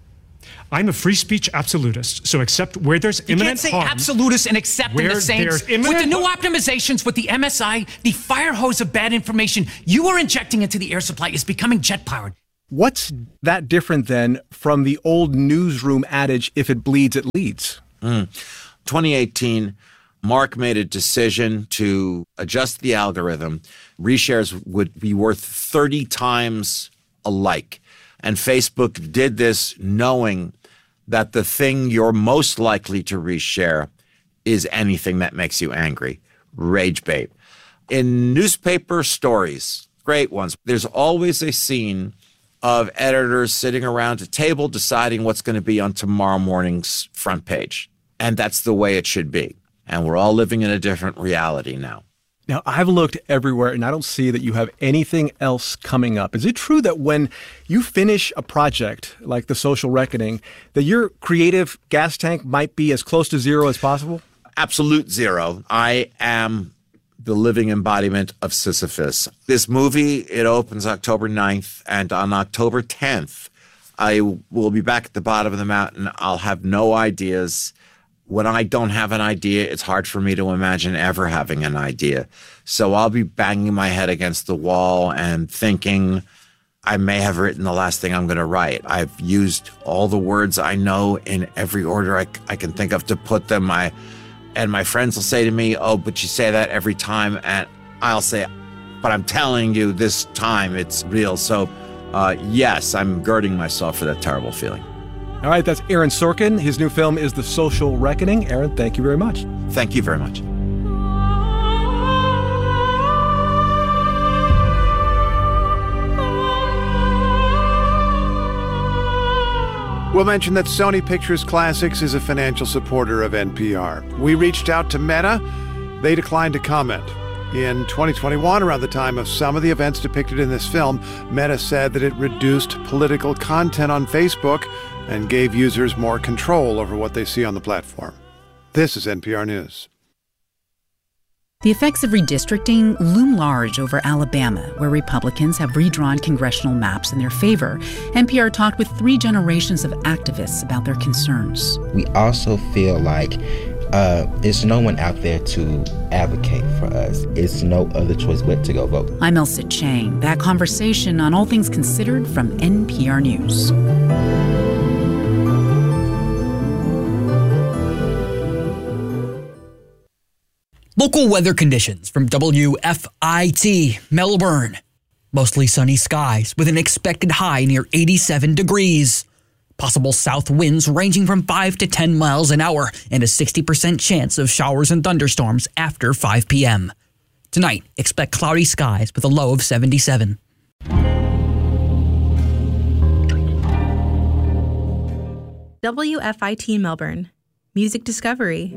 I'm a free speech absolutist, so except where there's you imminent harm. You harm, can't say absolutist and accept in the same. With the new optimizations, with the M S I, the fire hose of bad information you are injecting into the air supply is becoming jet-powered. What's that different then from the old newsroom adage, if it bleeds, it leads? Mm. twenty eighteen, Mark made a decision to adjust the algorithm. Reshares would be worth thirty times a like. And Facebook did this knowing that the thing you're most likely to reshare is anything that makes you angry. Rage bait. In newspaper stories, great ones, there's always a scene of editors sitting around a table deciding what's going to be on tomorrow morning's front page. And that's the way it should be. And we're all living in a different reality now. Now, I've looked everywhere and I don't see that you have anything else coming up. Is it true that when you finish a project like The Social Reckoning, that your creative gas tank might be as close to zero as possible? Absolute zero. I am the living embodiment of Sisyphus. This movie, it opens October ninth, and on October tenth, I will be back at the bottom of the mountain. I'll have no ideas. When I don't have an idea, it's hard for me to imagine ever having an idea. So I'll be banging my head against the wall and thinking I may have written the last thing I'm going to write. I've used all the words I know in every order I, I can think of to put them. I, and my friends will say to me, oh, but you say that every time. And I'll say, but I'm telling you this time it's real. So uh, yes, I'm girding myself for that terrible feeling. All right, that's Aaron Sorkin. His new film is The Social Reckoning. Aaron, thank you very much. Thank you very much. We'll mention that Sony Pictures Classics is a financial supporter of N P R. We reached out to Meta. They declined to comment. In twenty twenty-one, around the time of some of the events depicted in this film, Meta said that it reduced political content on Facebook and gave users more control over what they see on the platform. This is N P R News. The effects of redistricting loom large over Alabama, where Republicans have redrawn congressional maps in their favor. N P R talked with three generations of activists about their concerns. We also feel like uh, there's no one out there to advocate for us. It's no other choice but to go vote. I'm Elsa Chang. That conversation on All Things Considered from N P R News. Local weather conditions from W F I T, Melbourne. Mostly sunny skies with an expected high near eighty-seven degrees. Possible south winds ranging from five to ten miles an hour and a sixty percent chance of showers and thunderstorms after five p.m. Tonight, expect cloudy skies with a low of seventy-seven. W F I T Melbourne. Music Discovery.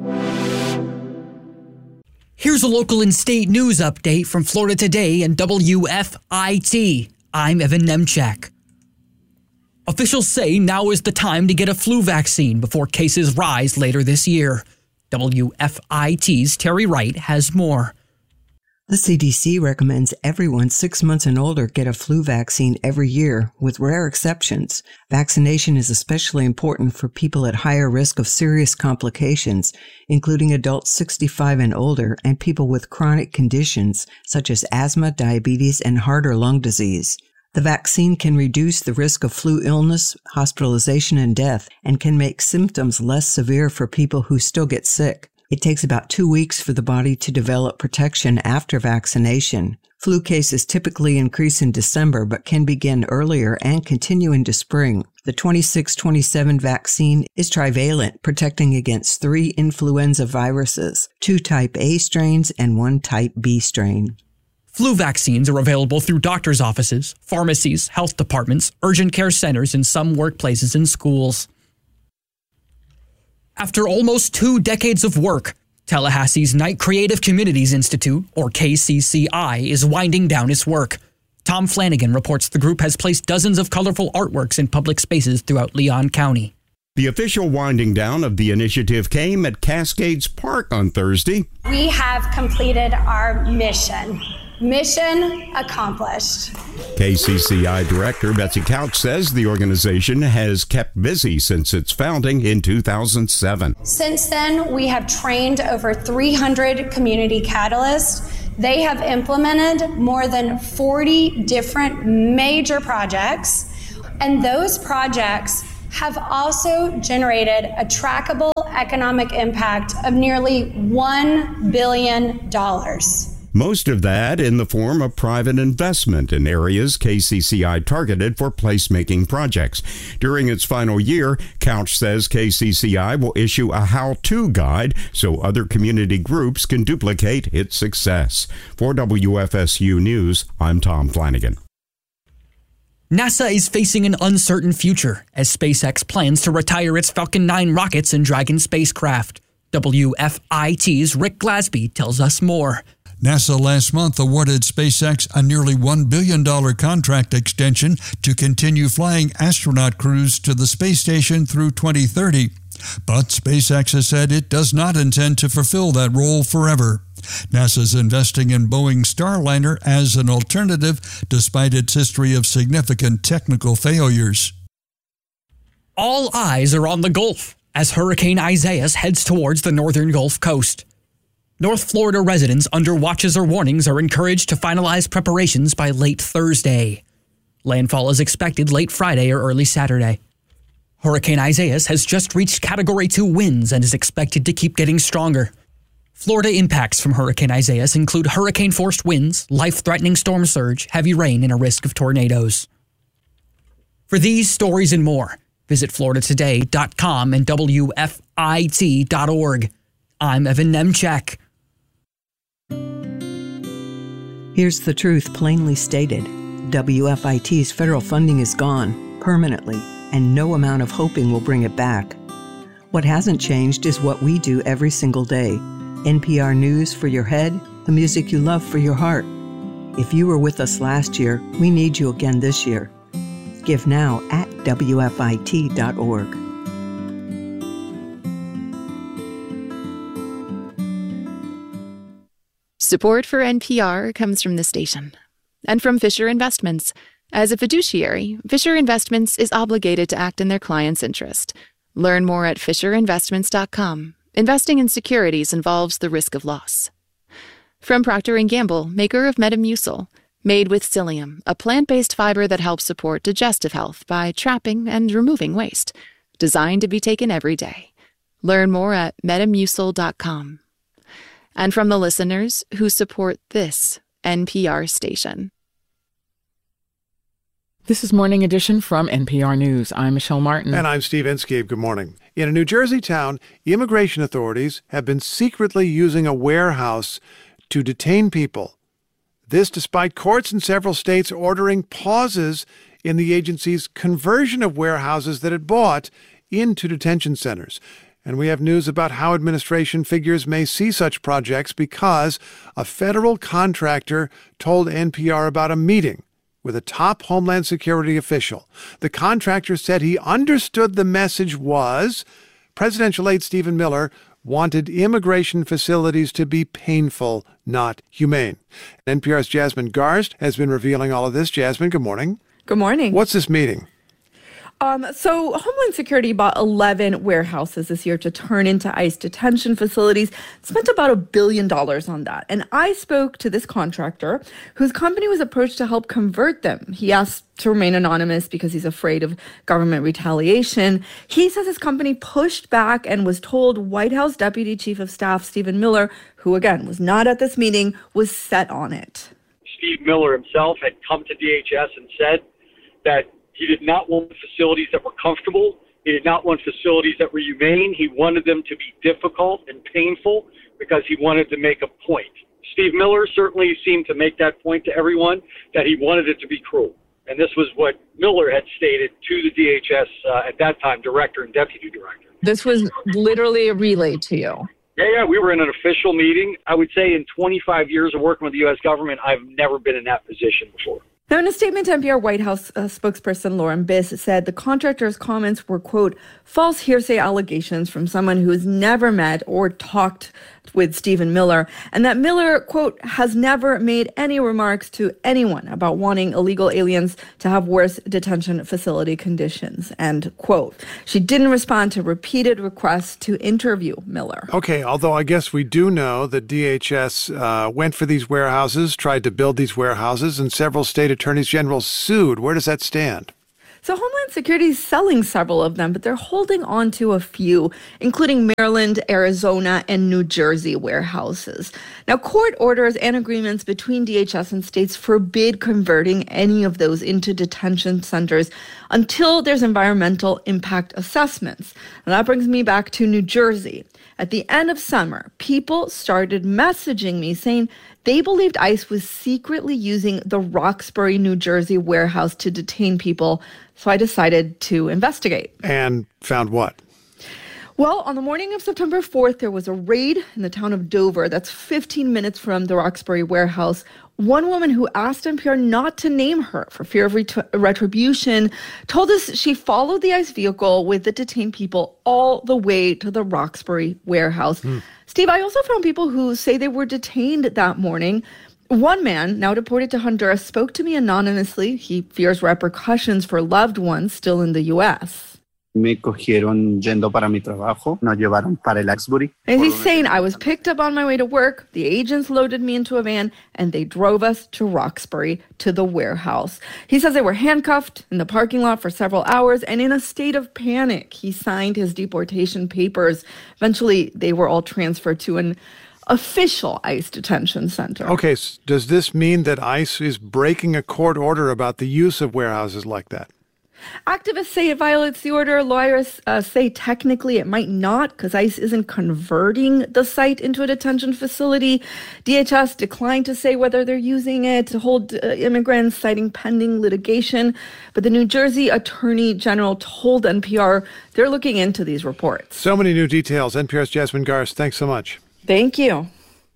Here's a local and state news update from Florida Today and W F I T. I'm Evan Nemchak. Officials say now is the time to get a flu vaccine before cases rise later this year. W F I T's Terry Wright has more. The C D C recommends everyone six months and older get a flu vaccine every year, with rare exceptions. Vaccination is especially important for people at higher risk of serious complications, including adults sixty-five and older and people with chronic conditions such as asthma, diabetes, and heart or lung disease. The vaccine can reduce the risk of flu illness, hospitalization, and death, and can make symptoms less severe for people who still get sick. It takes about two weeks for the body to develop protection after vaccination. Flu cases typically increase in December, but can begin earlier and continue into spring. The twenty-six twenty-seven vaccine is trivalent, protecting against three influenza viruses, two type A strains and one type B strain. Flu vaccines are available through doctors' offices, pharmacies, health departments, urgent care centers, and some workplaces and schools. After almost two decades of work, Tallahassee's Knight Creative Communities Institute, or K C C I, is winding down its work. Tom Flanagan reports the group has placed dozens of colorful artworks in public spaces throughout Leon County. The official winding down of the initiative came at Cascades Park on Thursday. We have completed our mission. Mission accomplished. K C C I Director Betsy Couch says the organization has kept busy since its founding in two thousand seven. Since then, we have trained over three hundred community catalysts. They have implemented more than forty different major projects, and those projects have also generated a trackable economic impact of nearly one billion dollars. Most of that in the form of private investment in areas K C C I targeted for placemaking projects. During its final year, Couch says K C C I will issue a how-to guide so other community groups can duplicate its success. For W F S U News, I'm Tom Flanagan. NASA is facing an uncertain future as SpaceX plans to retire its Falcon nine rockets and Dragon spacecraft. W F I T's Rick Glasby tells us more. NASA last month awarded SpaceX a nearly one billion dollars contract extension to continue flying astronaut crews to the space station through twenty thirty. But SpaceX has said it does not intend to fulfill that role forever. NASA's investing in Boeing Starliner as an alternative, despite its history of significant technical failures. All eyes are on the Gulf as Hurricane Isaias heads towards the northern Gulf Coast. North Florida residents under watches or warnings are encouraged to finalize preparations by late Thursday. Landfall is expected late Friday or early Saturday. Hurricane Isaias has just reached Category two winds and is expected to keep getting stronger. Florida impacts from Hurricane Isaias include hurricane-force winds, life-threatening storm surge, heavy rain, and a risk of tornadoes. For these stories and more, visit florida today dot com and W F I T dot org. I'm Evan Nemchek. Here's the truth plainly stated. W F I T's federal funding is gone, permanently, and no amount of hoping will bring it back. What hasn't changed is what we do every single day. N P R News for your head, the music you love for your heart. If you were with us last year, we need you again this year. Give now at W F I T dot org. Support for N P R comes from the station and from Fisher Investments. As a fiduciary, Fisher Investments is obligated to act in their client's interest. Learn more at fisher investments dot com. Investing in securities involves the risk of loss. From Procter and Gamble, maker of Metamucil, made with psyllium, a plant-based fiber that helps support digestive health by trapping and removing waste. Designed to be taken every day. Learn more at metamucil dot com. And from the listeners who support this N P R station. This is Morning Edition from N P R News. I'm Michelle Martin. And I'm Steve Inskeep. Good morning. In a New Jersey town, immigration authorities have been secretly using a warehouse to detain people. This despite courts in several states ordering pauses in the agency's conversion of warehouses that it bought into detention centers. And we have news about how administration figures may see such projects because a federal contractor told N P R about a meeting with a top Homeland Security official. The contractor said he understood the message was presidential aide Stephen Miller wanted immigration facilities to be painful, not humane. N P R's Jasmine Garst has been revealing all of this. Jasmine, good morning. Good morning. What's this meeting? Um, so Homeland Security bought eleven warehouses this year to turn into ICE detention facilities, spent about a billion dollars on that. And I spoke to this contractor whose company was approached to help convert them. He asked to remain anonymous because he's afraid of government retaliation. He says his company pushed back and was told White House Deputy Chief of Staff Stephen Miller, who again was not at this meeting, was set on it. Steve Miller himself had come to D H S and said that he did not want facilities that were comfortable. He did not want facilities that were humane. He wanted them to be difficult and painful because he wanted to make a point. Steve Miller certainly seemed to make that point to everyone, that he wanted it to be cruel. And this was what Miller had stated to the D H S uh, at that time, director and deputy director. This was literally a relay to you. Yeah, yeah, we were in an official meeting. I would say in twenty-five years of working with the U S government, I've never been in that position before. Now, in a statement to N P R, White House uh, spokesperson Lauren Biss said the contractor's comments were, quote, false hearsay allegations from someone who has never met or talked with Stephen Miller, and that Miller, quote, has never made any remarks to anyone about wanting illegal aliens to have worse detention facility conditions, end quote. She didn't respond to repeated requests to interview Miller. Okay, although I guess we do know that D H S uh, went for these warehouses, tried to build these warehouses, and several state attorneys general sued. Where does that stand? So Homeland Security is selling several of them, but they're holding on to a few, including Maryland, Arizona, and New Jersey warehouses. Now, court orders and agreements between D H S and states forbid converting any of those into detention centers until there's environmental impact assessments. And that brings me back to New Jersey. At the end of summer, people started messaging me saying they believed ICE was secretly using the Roxbury, New Jersey warehouse to detain people. So I decided to investigate. And found what? Well, on the morning of September fourth, there was a raid in the town of Dover. That's fifteen minutes from the Roxbury warehouse. One woman who asked N P R not to name her for fear of ret- retribution told us she followed the ICE vehicle with the detained people all the way to the Roxbury warehouse. Mm. Steve, I also found people who say they were detained that morning. One man, now deported to Honduras, spoke to me anonymously. He fears repercussions for loved ones still in the U S. Me cogieron yendo para mi trabajo, nos llevaron para el Roxbury. And he's saying, I was picked up on my way to work. The agents loaded me into a van and they drove us to Roxbury, to the warehouse. He says they were handcuffed in the parking lot for several hours and in a state of panic. He signed his deportation papers. Eventually, they were all transferred to an official ICE detention center. Okay, so does this mean that ICE is breaking a court order about the use of warehouses like that? Activists say it violates the order. Lawyers uh, say technically it might not because ICE isn't converting the site into a detention facility. D H S declined to say whether they're using it to hold uh, immigrants, citing pending litigation. But the New Jersey Attorney General told N P R they're looking into these reports. So many new details. N P R's Jasmine Garsd, thanks so much. Thank you.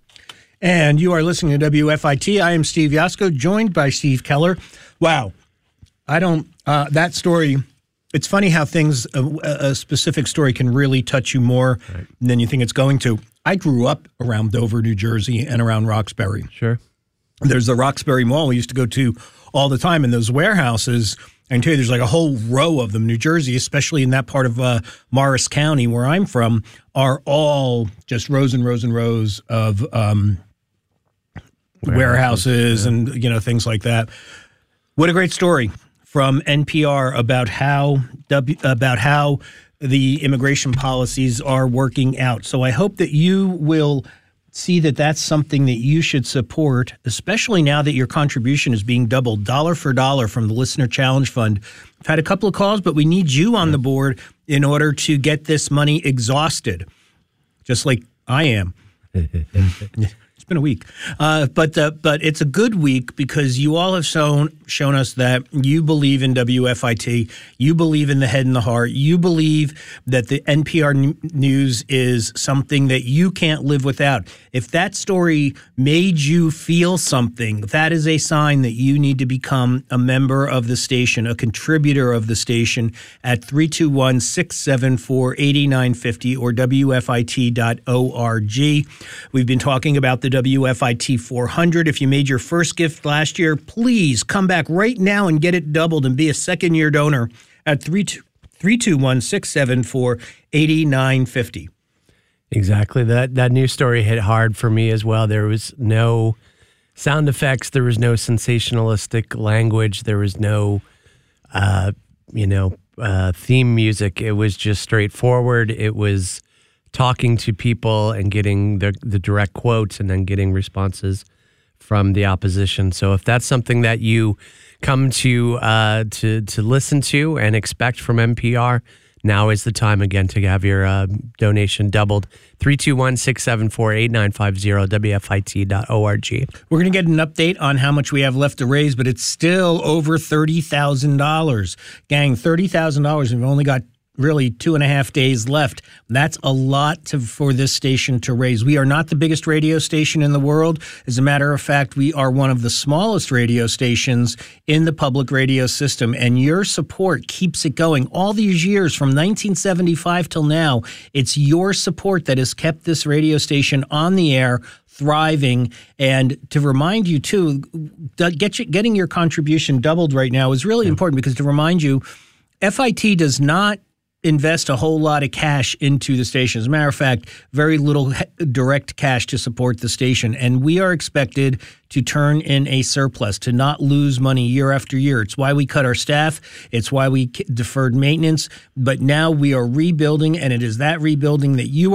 And you are listening to W F I T. I am Steve Yasko, joined by Steve Keller. Wow. I don't, uh, that story, it's funny how things, a, a specific story can really touch you more right. than you think it's going to. I grew up around Dover, New Jersey, and around Roxbury. Sure. There's the Roxbury Mall we used to go to all the time, and those warehouses, I can tell you there's like a whole row of them. New Jersey, especially in that part of uh, Morris County where I'm from, are all just rows and rows and rows of um, warehouses, warehouses yeah. and, you know, things like that. What a great story from N P R about how about how the immigration policies are working out. So I hope that you will see that that's something that you should support, especially now that your contribution is being doubled dollar for dollar from the Listener Challenge Fund. I've had a couple of calls, but we need you on the board in order to get this money exhausted, just like I am. It's been a week, uh, but uh, but it's a good week because you all have shown shown us that you believe in W F I T, you believe in the head and the heart, you believe that the N P R News is something that you can't live without. If that story made you feel something, that is a sign that you need to become a member of the station, a contributor of the station at three two one, six seven four, eight nine five zero or W F I T dot org. We've been talking about the W F I T four hundred. If you made your first gift last year, please come back right now and get it doubled and be a second-year donor at three two one, six seven four, eight nine five zero. Exactly. That that news story hit hard for me as well. There was no sound effects. There was no sensationalistic language. There was no, uh, you know, uh, theme music. It was just straightforward. It was talking to people and getting the, the direct quotes and then getting responses from the opposition. So if that's something that you come to uh, to to listen to and expect from N P R, now is the time again to have your uh, donation doubled. three two one, six seven four, eight nine five zero, W F I T dot org. We're going to get an update on how much we have left to raise, but it's still over thirty thousand dollars. Gang, thirty thousand dollars, and we've only got really two and a half days left. That's a lot to, for this station to raise. We are not the biggest radio station in the world. As a matter of fact, we are one of the smallest radio stations in the public radio system, and your support keeps it going. All these years, from nineteen seventy-five till now, it's your support that has kept this radio station on the air, thriving. And to remind you, too, get you, getting your contribution doubled right now is really yeah. important, because to remind you, F I T does not invest a whole lot of cash into the station. As a matter of fact, very little direct cash to support the station. And we are expected to turn in a surplus, to not lose money year after year. It's why we cut our staff. It's why we deferred maintenance. But now we are rebuilding, and it is that rebuilding that you are